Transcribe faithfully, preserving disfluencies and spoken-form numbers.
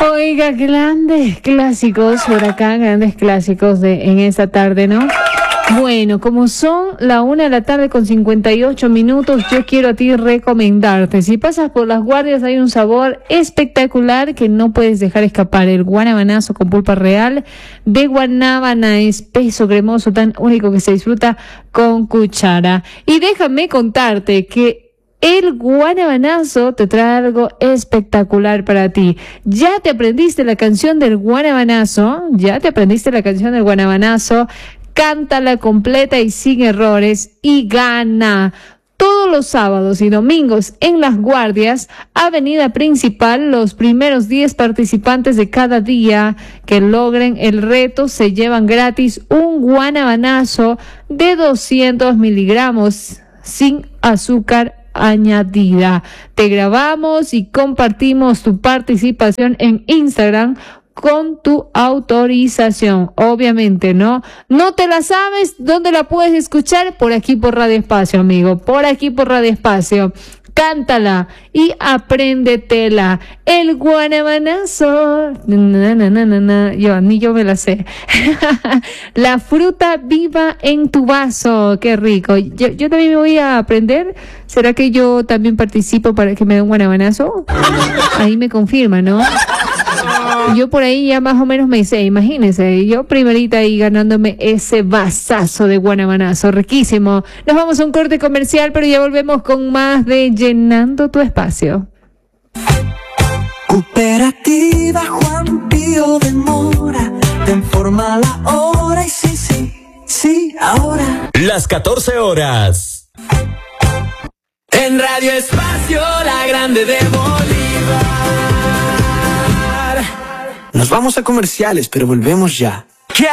Oiga, grandes clásicos por acá, grandes clásicos de en esta tarde, ¿no? Bueno, como son la una de la tarde con cincuenta y ocho minutos, yo quiero a ti recomendarte. Si pasas por Las Guardias hay un sabor espectacular que no puedes dejar escapar. El guanabanazo con pulpa real de guanábana, espeso, cremoso, tan único que se disfruta con cuchara. Y déjame contarte que el guanabanazo te trae algo espectacular para ti. ¿Ya te aprendiste la canción del guanabanazo? ¿Ya te aprendiste la canción del guanabanazo? Cántala completa y sin errores y gana. Todos los sábados y domingos en Las Guardias, avenida principal, los primeros diez participantes de cada día que logren el reto se llevan gratis un guanabanazo de doscientos miligramos sin azúcar añadida. Te grabamos y compartimos tu participación en Instagram con tu autorización, obviamente, ¿no? ¿No te la sabes? ¿Dónde la puedes escuchar? Por aquí por Radio Espacio, amigo, por aquí por Radio Espacio. Cántala y apréndetela. El guanabanazo. Na, na, na, na, na. Yo, ni yo me la sé. La fruta viva en tu vaso. Qué rico. Yo, yo también me voy a aprender. ¿Será que yo también participo para que me dé un guanabanazo? Ahí me confirma, ¿no? Yo por ahí ya más o menos me sé, imagínense, yo primerita ahí ganándome ese vasazo de guanabanazo, riquísimo. Nos vamos a un corte comercial, pero ya volvemos con más de Llenando tu Espacio. Cooperativa Juan Pío de Mora, te informa la hora y sí, sí, sí, ahora. Las catorce horas. En Radio Espacio, la grande de Bolívar. Nos vamos a comerciales, pero volvemos ya.